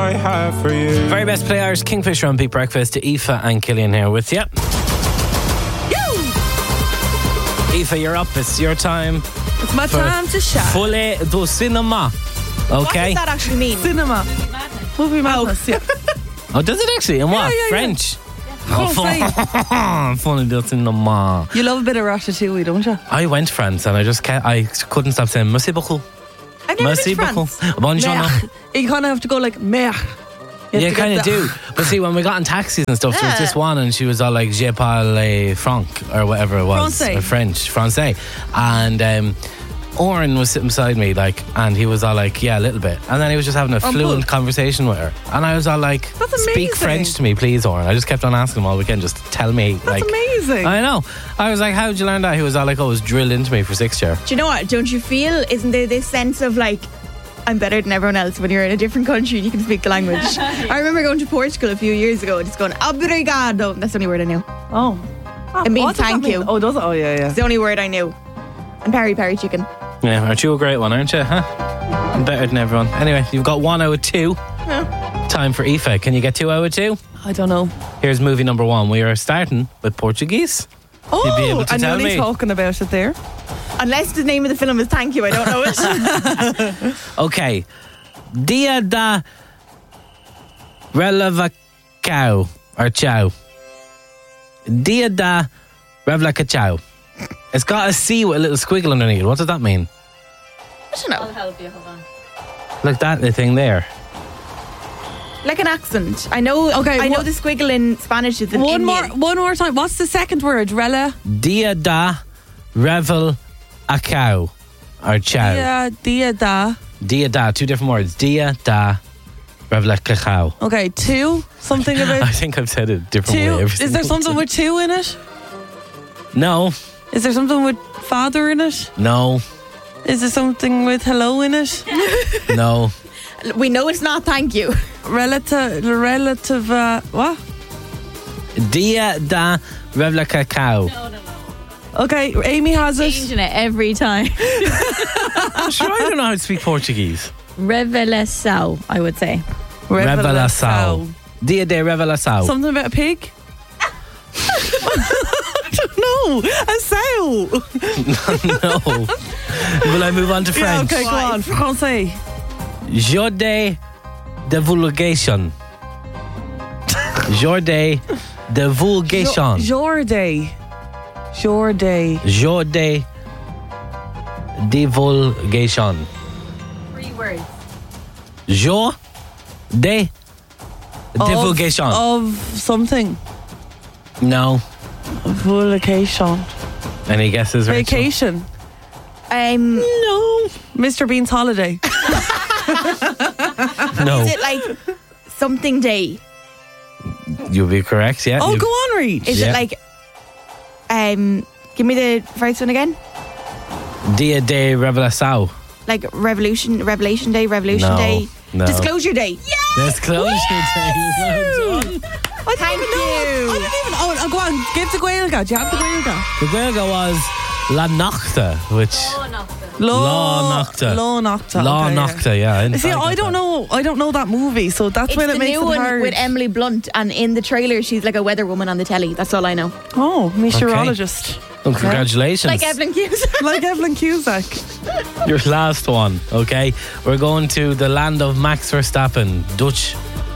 I have for you. Very best players, Kingfisher on Big Breakfast. Aoife and Killian here with you. Aoife, you're up. It's your time. It's my time to shine. Folie do cinema. Okay. What does that actually mean? Cinema. Movie madness, yeah. Oh, does it actually? In what? Yeah. French? Oh, Folie do cinema. You love a bit of ratatouille, don't you? I went to France and I couldn't stop saying merci beaucoup. I've never Merci been to beaucoup. France. Buongiorno. You kind of have to go like, meh. You kind of do. But see, when we got in taxis and stuff, there was this one and she was all like, Je parle franc, or whatever it was. Francais. Or French, Francais. And Oren was sitting beside me, like, and he was all like, yeah, a little bit. And then he was just having a fluent conversation with her. And I was all like, That's speak amazing. French to me, please, Oren. I just kept on asking him all weekend, just tell me. That's amazing. I know. I was like, how'd you learn that? He was all like, oh, it was drilled into me for 6th year. Do you know what? Don't you feel, isn't there this sense of like, I'm better than everyone else when you're in a different country and you can speak the language? I remember going to Portugal a few years ago and just going, obrigado. That's the only word I knew. Oh. It means What does that thank mean? you. Oh, does it? Oh, yeah. It's the only word I knew. And peri peri chicken. Yeah, aren't you a great one, aren't you? Huh? I'm better than everyone. Anyway, you've got 1 out of 2. Time for Aoife. Can you get 2 out of 2? I don't know. Here's movie number 1. We are starting with Portuguese. You'd be able to I'm tell only me. talking about it there. Unless the name of the film is Thank You, I don't know it. Okay. Dia da Relevacao. Or Chow. Dia da Relevacao. It's got a C with a little squiggle underneath. What does that mean? I don't know. I'll help you, hold on. Like that the thing there. Like an accent. I know. Okay, I know what- the squiggle in Spanish is an One Indian. more time. What's the second word? Rela? Dia da Revel a cow. Or chow. Dia da. Dia da. 2 different words. Dia da Revel a cow. Okay, 2. Something I about think I've said it a different 2. way. every Is there single something time. with 2 in it? No. Is there something with father in it? No. Is there something with hello in it? No. We know it's not Thank You. Relative, what? Dia da Revel a cow. No. Okay, Amy has it. Changing it every time. Sure, I don't know how to speak Portuguese. Revelação, I would say. Revelação. Dia de Revelação. Something about a pig? I don't know. A sow. No. Will I move on to Yeah, French? okay, go on. Francais. Jour de divulgation. Jour de divulgation. Your day. Your day. Jour de divulgation. 3 words. Jour de divulgation. Of something. No. Vacation. Any guesses, Rachel? Vacation. No. Mr. Bean's holiday. No. Is it like something day? You'll be correct, yeah. Oh, You've- go on, Reed. Is Yeah. it like give me the first one again? Dia de Revelação. Like Revelation Day, Revolution No, Day, no. Disclosure Day. Yeah. Disclosure Day. Well done. Thank you. I didn't even. Oh, go on. Give the Gaelga. Do you have the Gaelga? The Gaeilge was La Nocta, which... Law Nocta. Law Nocta. Law okay, Nocta, yeah. Yeah. See, I don't know. I don't know that movie, so that's It's when the it makes new it one hard. with Emily Blunt, and in the trailer she's like a weather woman on the telly. That's all I know. Oh, meteorologist. Well, congratulations. Like Evelyn Cusack. Like Evelyn Cusack. Your last one, okay? We're going to the land of Max Verstappen. Dutch.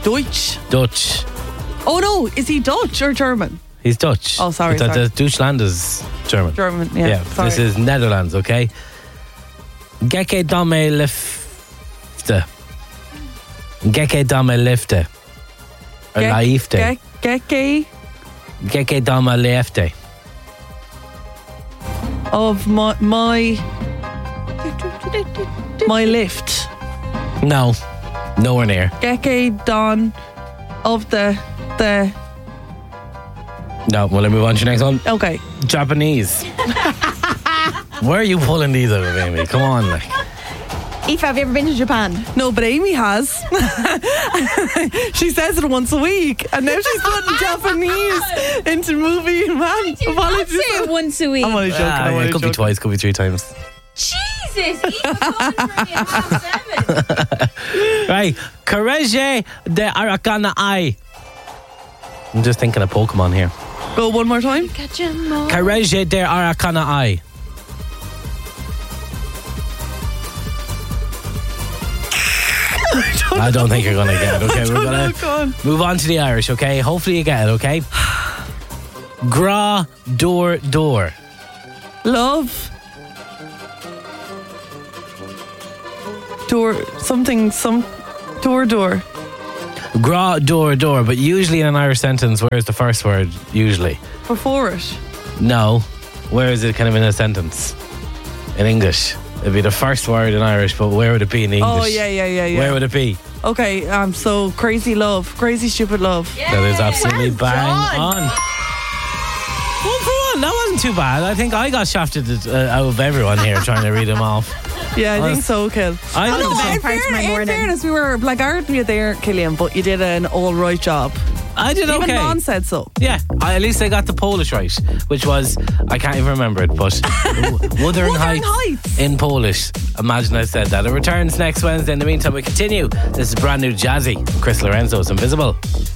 Oh no, is he Dutch or German? He's Dutch. Oh, sorry, I thought sorry. that Deutschland is German. German, yeah. Sorry. This is Netherlands, okay? Gekke dame lifte. Gekke dame lifte. Or laifte. Gekke Gekke dame lifte. of my lift. No. Nowhere near. Gekke Don of the No, will I move on to your next one? okay. Japanese. Where are you pulling these out of, Amy? Come on, like. Aoife, have you ever been to Japan? No, but Amy has. She says it once a week, and now she's putting Japanese into movie. Man, apologies. Say it once a week. I'm only joking. I'm only It could be joking. twice, could be 3 times. Jesus. Jesus, even calling for me at 7:30. Right. Courage de Aracana I. I'm just thinking of Pokemon here. Go one more time. Catch 'em all. Courage de Aracana I. I don't think you're going to get it, okay? We're going to move on to the Irish, okay? Hopefully you get it, okay? Gra door door. Love. Door. Something. Door. Gra door door, but usually in an Irish sentence, where's the first word usually? Before it. No. Where is it kind of in a sentence? In English. It'd be the first word in Irish, but where would it be in English? Oh, yeah. Where would it be? Okay, so crazy love. Crazy stupid love. That is absolutely bang done. on. 1 for 1. That wasn't too bad. I think I got shafted out of everyone here trying to read them off. Yeah, I think so, Kill. I One of think the so. best parts of my In morning. fairness, we were like, I heard you there, Killian, but you did an all right job. I did Even okay. Ron said so. Yeah, at least I got the Polish right, which was, I can't even remember it, but Wuthering Heights Heights. in Polish. Imagine I said that. It returns next Wednesday. In the meantime, we continue. This is brand new Jazzy. Chris Lorenzo's Invisible.